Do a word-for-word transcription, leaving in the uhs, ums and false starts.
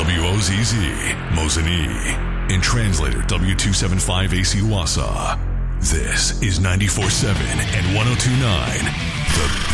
W O Z Z, Mosinee. And translator W two seventy-five A C Wausau. This is ninety-four point seven and one oh two point nine, The